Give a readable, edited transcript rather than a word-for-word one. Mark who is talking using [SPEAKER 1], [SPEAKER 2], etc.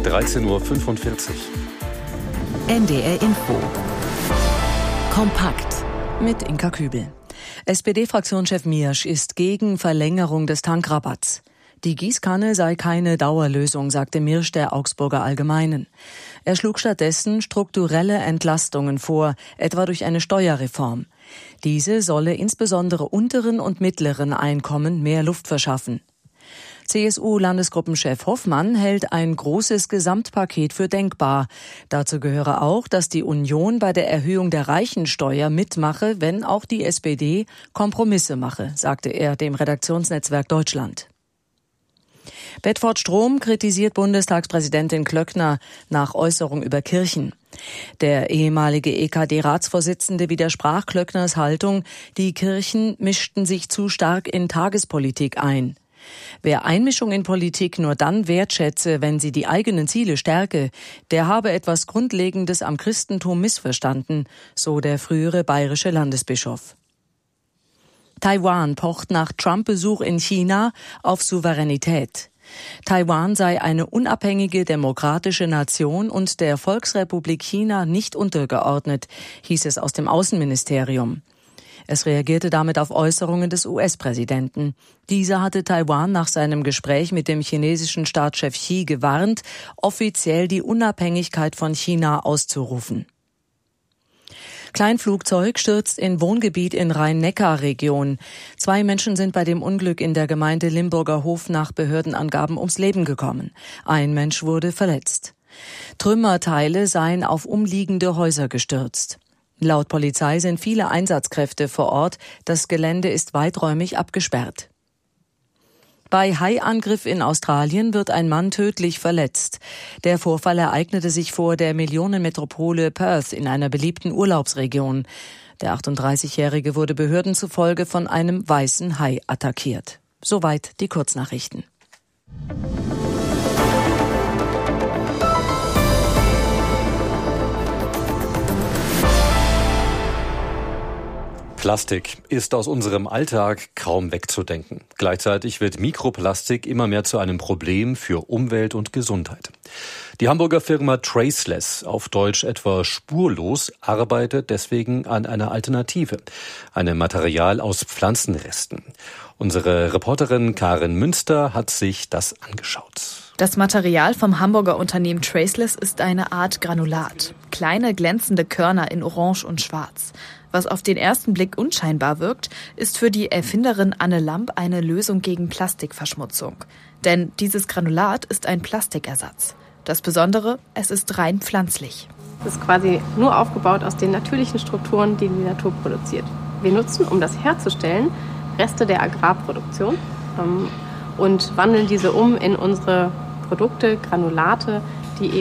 [SPEAKER 1] 13:45 Uhr.
[SPEAKER 2] NDR Info. Kompakt mit Inka Kübel. SPD-Fraktionschef Miersch ist gegen Verlängerung des Tankrabatts. Die Gießkanne sei keine Dauerlösung, sagte Miersch der Augsburger Allgemeinen. Er schlug stattdessen strukturelle Entlastungen vor, etwa durch eine Steuerreform. Diese solle insbesondere unteren und mittleren Einkommen mehr Luft verschaffen. CSU-Landesgruppenchef Hoffmann hält ein großes Gesamtpaket für denkbar. Dazu gehöre auch, dass die Union bei der Erhöhung der Reichensteuer mitmache, wenn auch die SPD Kompromisse mache, sagte er dem Redaktionsnetzwerk Deutschland. Bedford Strom kritisiert Bundestagspräsidentin Klöckner nach Äußerung über Kirchen. Der ehemalige EKD-Ratsvorsitzende widersprach Klöckners Haltung, die Kirchen mischten sich zu stark in Tagespolitik ein. Wer Einmischung in Politik nur dann wertschätze, wenn sie die eigenen Ziele stärke, der habe etwas Grundlegendes am Christentum missverstanden, so der frühere bayerische Landesbischof. Taiwan pocht nach Trump-Besuch in China auf Souveränität. Taiwan sei eine unabhängige demokratische Nation und der Volksrepublik China nicht untergeordnet, hieß es aus dem Außenministerium. Es reagierte damit auf Äußerungen des US-Präsidenten. Dieser hatte Taiwan nach seinem Gespräch mit dem chinesischen Staatschef Xi gewarnt, offiziell die Unabhängigkeit von China auszurufen. Kleinflugzeug stürzt in Wohngebiet in Rhein-Neckar-Region. 2 Menschen sind bei dem Unglück in der Gemeinde Limburger Hof nach Behördenangaben ums Leben gekommen. Ein Mensch wurde verletzt. Trümmerteile seien auf umliegende Häuser gestürzt. Laut Polizei sind viele Einsatzkräfte vor Ort. Das Gelände ist weiträumig abgesperrt. Bei Haiangriff in Australien wird ein Mann tödlich verletzt. Der Vorfall ereignete sich vor der Millionenmetropole Perth in einer beliebten Urlaubsregion. Der 38-Jährige wurde Behörden zufolge von einem weißen Hai attackiert. Soweit die Kurznachrichten.
[SPEAKER 1] Plastik ist aus unserem Alltag kaum wegzudenken. Gleichzeitig wird Mikroplastik immer mehr zu einem Problem für Umwelt und Gesundheit. Die Hamburger Firma Traceless, auf Deutsch etwa spurlos, arbeitet deswegen an einer Alternative, einem Material aus Pflanzenresten. Unsere Reporterin Karin Münster hat sich das angeschaut.
[SPEAKER 3] Das Material vom Hamburger Unternehmen Traceless ist eine Art Granulat. Kleine glänzende Körner in Orange und Schwarz. Was auf den ersten Blick unscheinbar wirkt, ist für die Erfinderin Anne Lamp eine Lösung gegen Plastikverschmutzung. Denn dieses Granulat ist ein Plastikersatz. Das Besondere, es ist rein pflanzlich.
[SPEAKER 4] Es ist quasi nur aufgebaut aus den natürlichen Strukturen, die die Natur produziert. Wir nutzen, um das herzustellen, Reste der Agrarproduktion und wandeln diese um in unsere Produkte, Granulate,